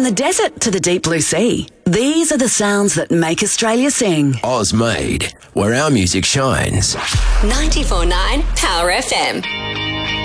the desert to the deep blue sea, these are the sounds that make Australia sing. Ozmade, where our music shines. 94.9 Power FM.